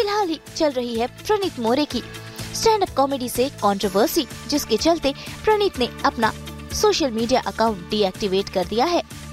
फिलहाल ही चल रही है प्रणीत मोरे की स्टैंड अप कॉमेडी से कंट्रोवर्सी, जिसके चलते प्रणीत ने अपना सोशल मीडिया अकाउंट डीएक्टिवेट कर दिया है।